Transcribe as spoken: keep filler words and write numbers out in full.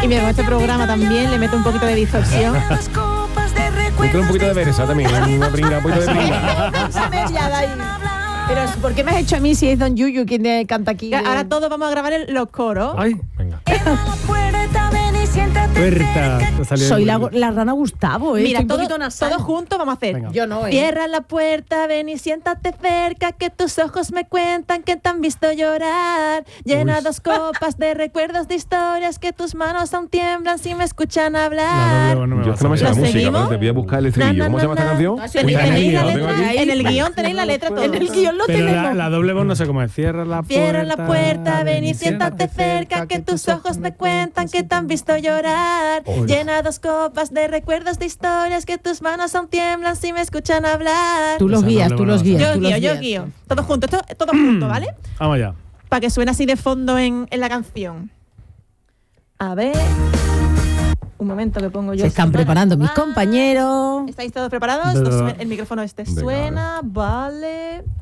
Y mira, con este programa también le meto un poquito de distorsión. Métele un poquito de versa también, una bringa, un poquito de bringa. Pero ¿por qué me has hecho a mí si es Don Yuyu quien canta aquí? Ahora todos vamos a grabar el, los coros. Ay, venga. Puerta. Soy la, la rana Gustavo, ¿eh? Mira, Estoy un todo, poquito nasal. todos juntos vamos a hacer. Venga. Yo no, ¿eh? Cierra la puerta, ven y siéntate cerca, que tus ojos me cuentan que te han visto llorar. Llena Uy. dos copas de recuerdos, de historias, que tus manos aún tiemblan si me escuchan hablar. No, no, no, Yo es que no me sé la ¿Lo música, seguimos? pero te voy a buscar el estribillo. ¿Cómo se llama esta canción? Tenéis, Uy, tenéis la lo tengo letra, aquí. en el guión tenéis la letra todos. En el guión lo Pero tenemos. la, la doble voz no sé cómo es. Cierra la puerta. Cierra la puerta, ven y siéntate cerca, que tus ojos me cuentan que te han visto llorar. Uy. Llena dos copas de recuerdos, de historias, que tus manos aún tiemblan si me escuchan hablar. Tú los Esa guías, no tú le los van a guías. Yo tú los guío, yo guías. guío. Todos juntos, esto- todos juntos, ¿vale? Vamos allá. Para que suene así de fondo en, en la canción. A ver. Un momento que pongo yo. Se están el preparando mis sonido. compañeros. ¿Estáis todos preparados? Venga. Nos- el micrófono este Venga, suena, vale.